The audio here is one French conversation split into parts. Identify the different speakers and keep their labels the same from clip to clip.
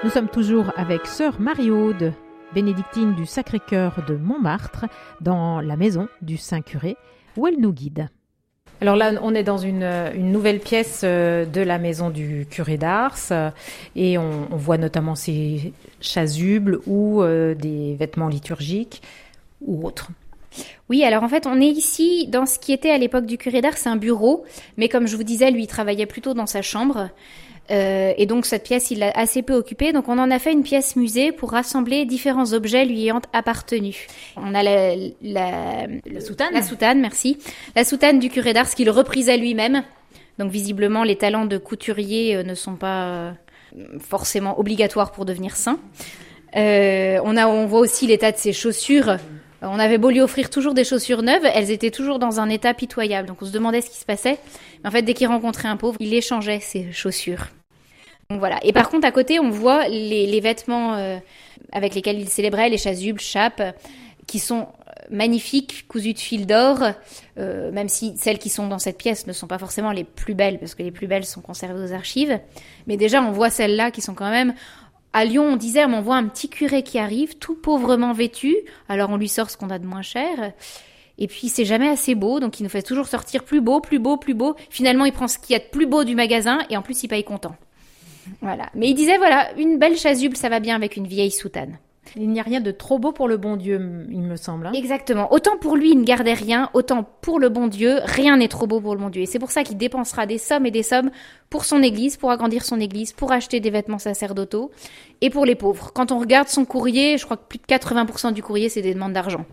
Speaker 1: Nous sommes toujours avec sœur Marie-Aude, bénédictine du Sacré-Cœur de Montmartre, dans la maison du Saint-Curé, où elle nous guide. Alors là, on est dans une nouvelle pièce de la maison du curé d'Ars et on voit notamment ces chasubles ou des vêtements liturgiques ou autres.
Speaker 2: Oui, alors en fait, on est ici dans ce qui était à l'époque du curé d'Ars, c'est un bureau, mais comme je vous disais, lui, il travaillait plutôt dans sa chambre. Et donc cette pièce, il l'a assez peu occupée. Donc on en a fait une pièce musée pour rassembler différents objets lui ayant appartenu. On a la soutane. La soutane, merci. La soutane du curé d'Ars qu'il reprisait lui-même. Donc visiblement, les talents de couturier ne sont pas forcément obligatoires pour devenir saint. On voit aussi l'état de ses chaussures. On avait beau lui offrir toujours des chaussures neuves, elles étaient toujours dans un état pitoyable. Donc on se demandait ce qui se passait. Mais en fait, dès qu'il rencontrait un pauvre, il échangeait ses chaussures. Donc voilà. Et par contre, à côté, on voit les vêtements avec lesquels il célébrait, les chasubles, chapes, qui sont magnifiques, cousus de fil d'or, même si celles qui sont dans cette pièce ne sont pas forcément les plus belles, parce que les plus belles sont conservées aux archives. Mais déjà, on voit celles-là qui sont quand même... À Lyon, on disait, on voit un petit curé qui arrive, tout pauvrement vêtu. Alors on lui sort ce qu'on a de moins cher. Et puis c'est jamais assez beau, donc il nous fait toujours sortir plus beau, plus beau, plus beau. Finalement, il prend ce qu'il y a de plus beau du magasin et en plus il paye content. Voilà. Mais il disait, voilà, une belle chasuble, ça va bien avec une vieille soutane.
Speaker 1: Il n'y a rien de trop beau pour le bon Dieu, il me semble. Hein.
Speaker 2: Exactement. Autant pour lui, il ne gardait rien, autant pour le bon Dieu, rien n'est trop beau pour le bon Dieu. Et c'est pour ça qu'il dépensera des sommes et des sommes pour son église, pour agrandir son église, pour acheter des vêtements sacerdotaux et pour les pauvres. Quand on regarde son courrier, je crois que plus de 80% du courrier, c'est des demandes d'argent.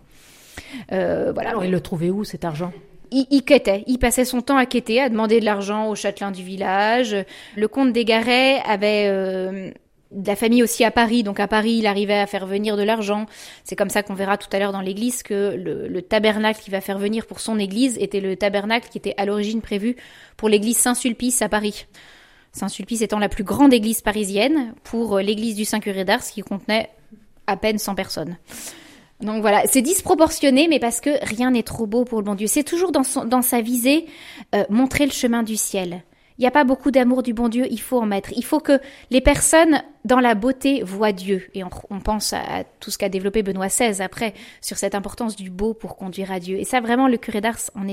Speaker 2: Voilà.
Speaker 1: Alors, il le trouvait où, cet argent ?
Speaker 2: Il quêtait, il passait son temps à quêter, à demander de l'argent au châtelain du village. Le comte des Garets avait... de la famille aussi à Paris, donc à Paris il arrivait à faire venir de l'argent. C'est comme ça qu'on verra tout à l'heure dans l'église que le tabernacle qu'il va faire venir pour son église était le tabernacle qui était à l'origine prévu pour l'église Saint-Sulpice à Paris. Saint-Sulpice étant la plus grande église parisienne pour l'église du Saint-Curé d'Ars qui contenait à peine 100 personnes. Donc voilà, c'est disproportionné, mais parce que rien n'est trop beau pour le bon Dieu. C'est toujours dans sa visée montrer le chemin du ciel. Il n'y a pas beaucoup d'amour du bon Dieu, il faut en mettre. Il faut que les personnes, dans la beauté, voient Dieu. Et on pense à tout ce qu'a développé Benoît XVI après, sur cette importance du beau pour conduire à Dieu. Et ça, vraiment, le curé d'Ars en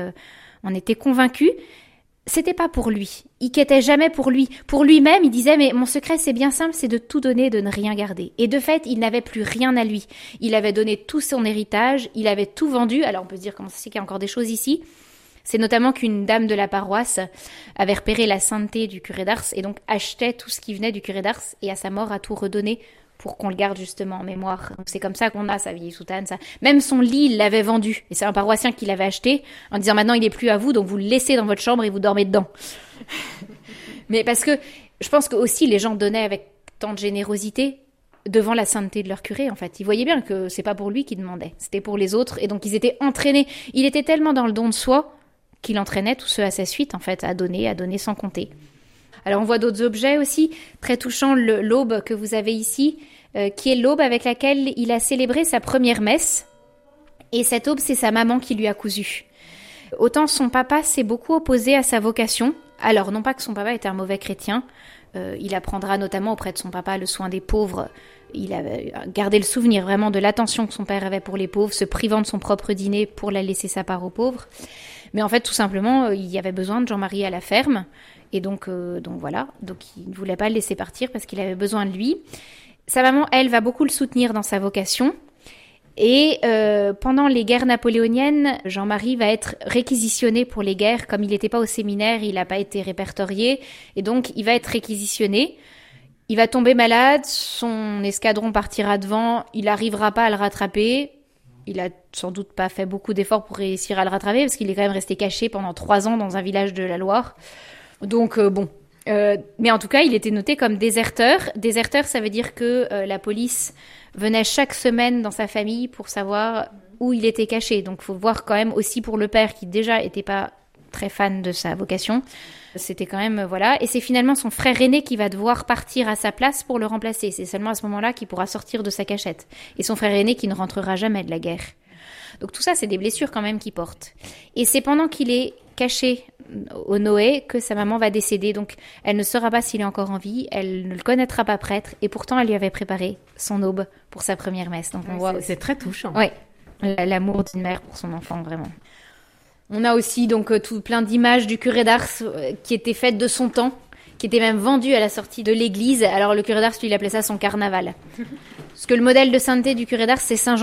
Speaker 2: était convaincu. C'était pas pour lui. Il quêtait jamais pour lui. Pour lui-même, il disait, mais mon secret, c'est bien simple, c'est de tout donner, de ne rien garder. Et de fait, il n'avait plus rien à lui. Il avait donné tout son héritage, il avait tout vendu. Alors, on peut se dire, comment ça se fait qu'il y a encore des choses ici ? C'est notamment qu'une dame de la paroisse avait repéré la sainteté du curé d'Ars et donc achetait tout ce qui venait du curé d'Ars et à sa mort a tout redonné pour qu'on le garde justement en mémoire. Donc c'est comme ça qu'on a sa vieille soutane. Ça. Même son lit, il l'avait vendu. Et c'est un paroissien qui l'avait acheté en disant maintenant il n'est plus à vous, donc vous le laissez dans votre chambre et vous dormez dedans. Mais parce que je pense que aussi les gens donnaient avec tant de générosité devant la sainteté de leur curé, en fait. Ils voyaient bien que c'est pas pour lui qu'ils demandaient, c'était pour les autres. Et donc ils étaient entraînés. Il était tellement dans le don de soi qu'il entraînait tous ceux à sa suite, en fait, à donner sans compter. Alors, on voit d'autres objets aussi, très touchants, l'aube que vous avez ici, qui est l'aube avec laquelle il a célébré sa première messe. Et cette aube, c'est sa maman qui lui a cousu. Autant son papa s'est beaucoup opposé à sa vocation. Alors, non pas que son papa était un mauvais chrétien, il apprendra notamment auprès de son papa le soin des pauvres. Il a gardé le souvenir vraiment de l'attention que son père avait pour les pauvres, se privant de son propre dîner pour la laisser sa part aux pauvres. Mais en fait, tout simplement, il y avait besoin de Jean-Marie à la ferme. Et donc voilà. Donc, il ne voulait pas le laisser partir parce qu'il avait besoin de lui. Sa maman, elle, va beaucoup le soutenir dans sa vocation. Et pendant les guerres napoléoniennes, Jean-Marie va être réquisitionné pour les guerres. Comme il n'était pas au séminaire, il n'a pas été répertorié. Et donc, il va être réquisitionné. Il va tomber malade. Son escadron partira devant. Il n'arrivera pas à le rattraper. Il a sans doute pas fait beaucoup d'efforts pour réussir à le rattraper parce qu'il est quand même resté caché pendant 3 ans dans un village de la Loire. Donc mais en tout cas, il était noté comme déserteur. Déserteur, ça veut dire que la police venait chaque semaine dans sa famille pour savoir où il était caché. Donc, faut voir quand même aussi pour le père qui déjà était pas très fan de sa vocation. C'était quand même, voilà. Et c'est finalement son frère aîné qui va devoir partir à sa place pour le remplacer. C'est seulement à ce moment-là qu'il pourra sortir de sa cachette. Et son frère aîné qui ne rentrera jamais de la guerre. Donc tout ça, c'est des blessures quand même qu'il porte. Et c'est pendant qu'il est caché au Noé que sa maman va décéder. Donc, elle ne saura pas s'il est encore en vie, elle ne le connaîtra pas prêtre, et pourtant, elle lui avait préparé son aube pour sa première messe. Donc, on voit
Speaker 1: c'est très touchant.
Speaker 2: Oui, l'amour d'une mère pour son enfant, vraiment. On a aussi donc tout plein d'images du curé d'Ars qui étaient faites de son temps, qui étaient même vendues à la sortie de l'église. Alors, le curé d'Ars, lui, il appelait ça son carnaval. Parce que le modèle de sainteté du curé d'Ars, c'est Saint Jean